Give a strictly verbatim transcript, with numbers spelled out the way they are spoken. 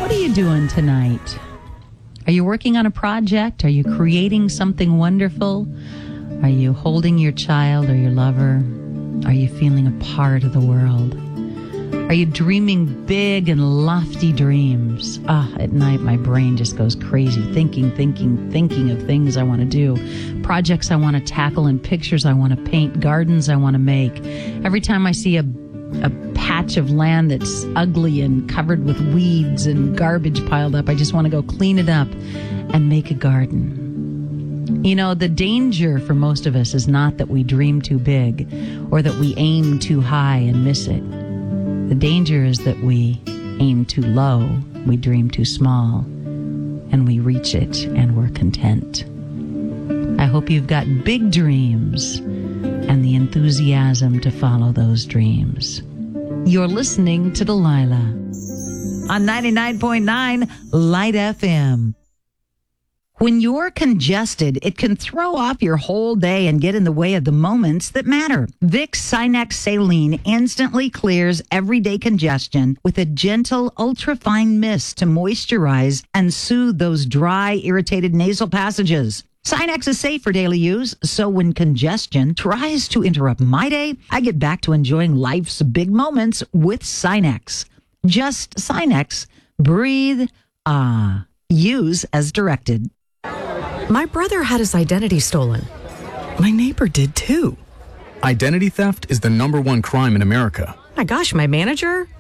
What are you doing tonight? Are you working on a project? Are you creating something wonderful? Are you holding your child or your lover? Are you feeling a part of the world? Are you dreaming big and lofty dreams? Ah, at night my brain just goes crazy, thinking, thinking, thinking of things I want to do, projects I want to tackle, and pictures I want to paint, gardens I want to make. Every time I see a a patch of land that's ugly and covered with weeds and garbage piled up, I just want to go clean it up and make a garden. You know, the danger for most of us is not that we dream too big or that we aim too high and miss it. The danger is that we aim too low, we dream too small, and we reach it and we're content. I hope you've got big dreams and the enthusiasm to follow those dreams. You're listening to Delilah on ninety-nine point nine Light F M. When you're congested, it can throw off your whole day and get in the way of the moments that matter. Vicks Sinex Saline instantly clears everyday congestion with a gentle, ultra-fine mist to moisturize and soothe those dry, irritated nasal passages. Sinex is safe for daily use, so when congestion tries to interrupt my day, I get back to enjoying life's big moments with Sinex. Just Sinex. Breathe. Ah. Use as directed. My brother had his identity stolen. My neighbor did too. Identity theft is the number one crime in America. My gosh, my manager